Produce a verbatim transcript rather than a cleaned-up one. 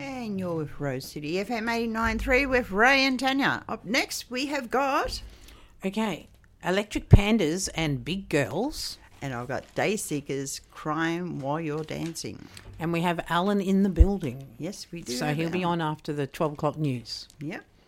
And you're with Rose City F M eighty-nine point three with Ray and Tanya. Up next, we have got... Okay, Electric Pandas and Big Girls. And I've got Day Seekers, Crying While You're Dancing. And we have Alan in the building. Yes, we do. So he'll be on after the twelve o'clock news. Yep.